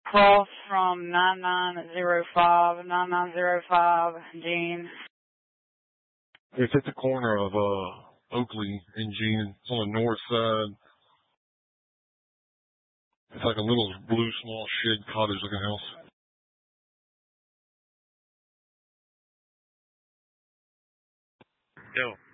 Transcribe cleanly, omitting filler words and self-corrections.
Call from 9905, Gene. It's at the corner of Oakley and Gene. It's on the north side. It's like a little blue small shed cottage looking house. Yo.